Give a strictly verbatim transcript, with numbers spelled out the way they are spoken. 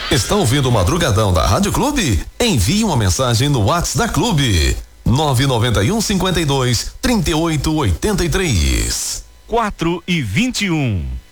Está ouvindo o Madrugadão da Rádio Clube? Envie uma mensagem no WhatsApp da Clube. nove nove um, cinquenta e dois, trinta e oito, oitenta e três. quatro e vinte e um.